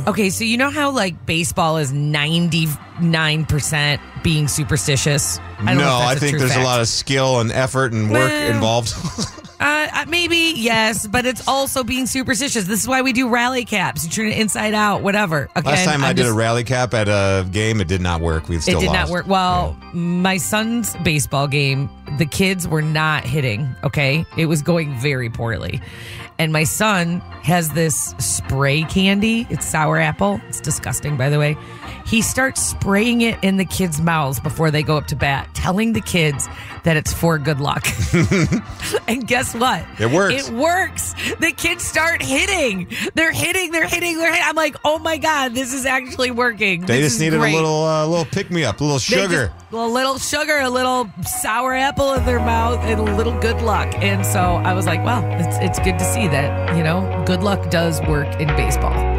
Okay, so you know how like baseball is 99% being superstitious? I think there's a lot of skill and effort and work involved. Maybe, yes, but it's also being superstitious. This is why we do rally caps. You turn it inside out, whatever. Again, Last time I did a rally cap at a game, it did not work. We still lost. It did not work. Well, my son's baseball game, the kids were not hitting, okay? It was going very poorly. And my son has this spray candy. It's sour apple. It's disgusting, by the way. He starts spraying it in the kids' mouths before they go up to bat, telling the kids that it's for good luck. And guess what? It works. It works. The kids start hitting. They're hitting. I'm like, oh my God, this is actually working. They just needed a little pick-me-up, a little sugar. A little sugar, a little sour apple in their mouth, and a little good luck. And so I was like, well, it's good to see that, good luck does work in baseball.